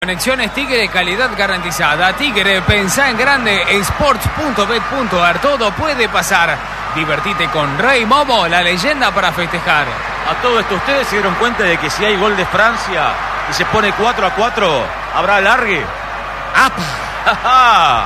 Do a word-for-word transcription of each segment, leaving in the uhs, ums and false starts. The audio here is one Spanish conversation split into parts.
Conexiones Tigre, calidad garantizada. Tigre, pensá en grande. Sports punto bet punto ar, todo puede pasar. Divertite con Rey Momo, la leyenda para festejar. A todo esto, ¿ustedes se dieron cuenta de que si hay gol de Francia y se pone cuatro a cuatro, habrá alargue? ¡Apa!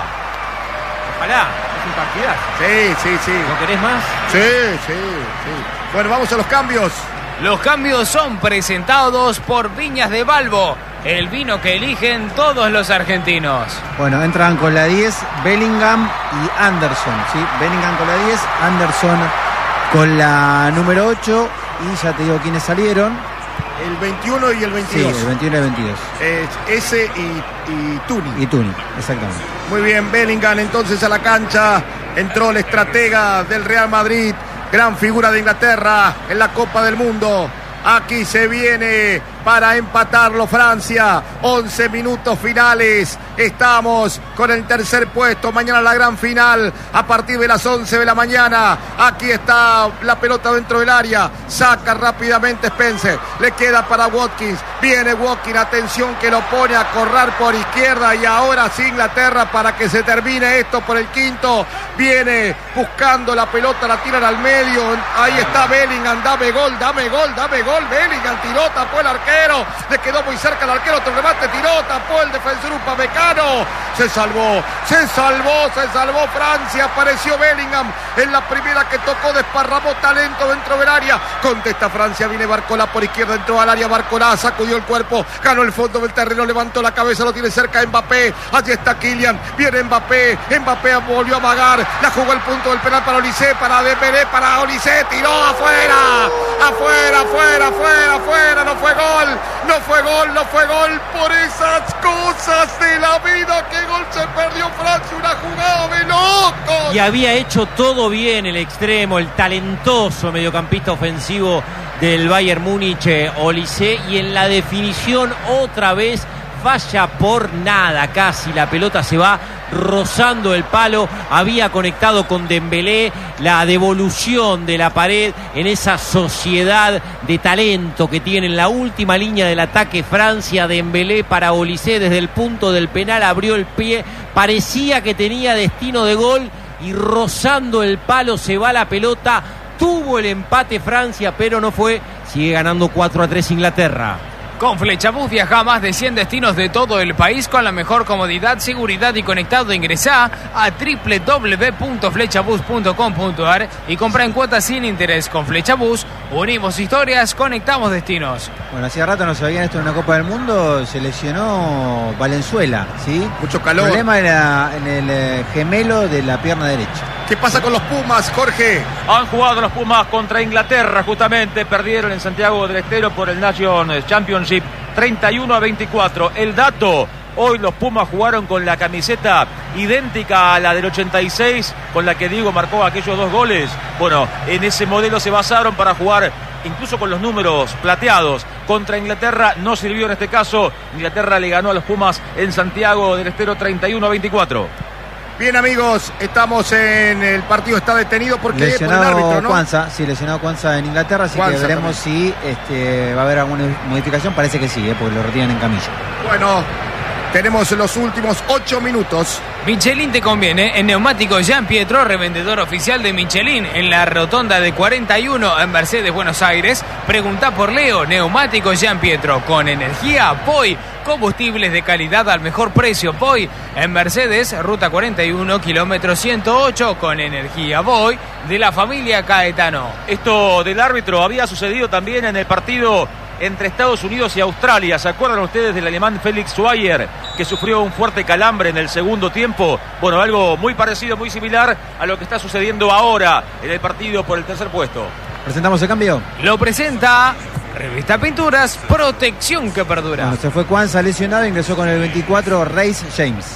Ojalá, es un partidazo. Sí, sí, sí. ¿No querés más? Sí, sí, sí. Bueno, vamos a los cambios. Los cambios son presentados por Viñas de Balbo, el vino que eligen todos los argentinos. Bueno, entran con la diez Bellingham y Anderson, ¿sí? Bellingham con la diez, Anderson con la número ocho y ya te digo quiénes salieron. El veintiuno y el veintidós. Sí, el veintiuno y el veintidós. Eh, ese y, y Tuni. Y Tuni, exactamente. Muy bien, Bellingham entonces a la cancha. Entró el estratega del Real Madrid, gran figura de Inglaterra en la Copa del Mundo. Aquí se viene para empatarlo Francia. once minutos finales. Estamos con el tercer puesto. Mañana la gran final a partir de las once de la mañana. Aquí está la pelota dentro del área. Saca rápidamente Spencer. Le queda para Watkins. Viene Watkins. Atención que lo pone a correr por izquierda. Y ahora sí Inglaterra para que se termine esto por el quinto. Viene buscando la pelota. La tiran al medio. Ahí está Bellingham. Dame gol, dame gol, dame gol. Bellingham tiró, tapó el arquero. Le quedó muy cerca el arquero. Otro remate, tiró, tapó el defensor Upamecano. Se salvó, se salvó, se salvó Francia. Apareció Bellingham en la primera que tocó. Desparramó talento dentro del área. Contesta Francia. Viene Barcola por izquierda. Entró al área Barcola. Sacudió el cuerpo. Ganó el fondo del terreno. Levantó la cabeza. Lo tiene cerca Mbappé. Allí está Kylian. Viene Mbappé. Mbappé volvió a amagar. La jugó el punto del penal para Olise. Para Dembélé. Para Olise. Tiró afuera. Afuera, afuera, afuera, afuera. No fue gol. No fue gol. No fue gol. Por esas cosas de la vida. ¿Qué gol se perdió Francia? Una jugada de locos. Y había hecho todo bien el extremo, el talentoso mediocampista ofensivo del Bayern Múnich, Olise, y en la definición otra vez falla por nada, casi la pelota se va rozando el palo. Había conectado con Dembélé, la devolución de la pared en esa sociedad de talento que tiene en la última línea del ataque Francia. Dembélé para Olise desde el punto del penal, abrió el pie, parecía que tenía destino de gol y rozando el palo se va la pelota. Tuvo el empate Francia, pero no fue. Sigue ganando cuatro a tres Inglaterra. Con Flechabús viaja a más de cien destinos de todo el país con la mejor comodidad, seguridad y conectado. Ingresá a doble u doble u doble u punto flechabús punto com punto ar y compra en cuotas sin interés. Con Flechabús unimos historias, conectamos destinos. Bueno, hacía rato no se veían esto en una Copa del Mundo. Se lesionó Valenzuela, ¿sí? Mucho calor. El problema era en el eh, gemelo de la pierna derecha. ¿Qué pasa con los Pumas, Jorge? Han jugado los Pumas contra Inglaterra, justamente perdieron en Santiago del Estero por el Nations Championship treinta y uno a veinticuatro. El dato: hoy los Pumas jugaron con la camiseta idéntica a la del ochenta y seis, con la que Diego marcó aquellos dos goles. Bueno, en ese modelo se basaron para jugar incluso con los números plateados contra Inglaterra. No sirvió en este caso. Inglaterra le ganó a los Pumas en Santiago del Estero treinta y uno a veinticuatro. Bien, amigos, estamos en el partido, está detenido porque lesionado por el árbitro, ¿no? Kwanza, sí, lesionado Kwanza en Inglaterra, así Kwanza que veremos también si este, va a haber alguna modificación. Parece que sí, ¿eh? Porque lo retiran en camilla. Bueno, tenemos los últimos ocho minutos. Michelin te conviene. En Neumáticos Jean Pietro, revendedor oficial de Michelin en la rotonda de cuarenta y uno en Mercedes, Buenos Aires. Pregunta por Leo. Neumáticos Jean Pietro, con energía P O I. Combustibles de calidad al mejor precio. P O I en Mercedes, ruta cuarenta y uno, kilómetro ciento ocho, con energía P O I de la familia Caetano. Esto del árbitro había sucedido también en el partido entre Estados Unidos y Australia. ¿Se acuerdan ustedes del alemán Felix Schweier, que sufrió un fuerte calambre en el segundo tiempo? Bueno, algo muy parecido, muy similar a lo que está sucediendo ahora en el partido por el tercer puesto. ¿Presentamos el cambio? Lo presenta Revista Pinturas, protección que perdura. Bueno, se fue Kwanza lesionado, ingresó con el veinticuatro Reece James.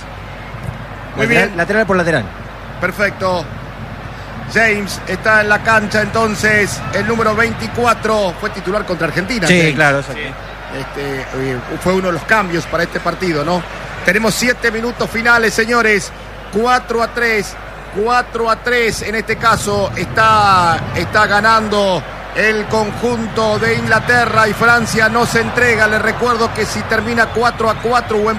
Muy lateral, bien. Lateral por lateral. Perfecto. James está en la cancha entonces, el número veinticuatro, fue titular contra Argentina. Sí, James. claro, exacto. Este, eh, fue uno de los cambios para este partido, ¿no? Tenemos siete minutos finales, señores. cuatro a tres. cuatro a tres en este caso está, está ganando el conjunto de Inglaterra y Francia no se entrega. Les recuerdo que si termina cuatro a cuatro o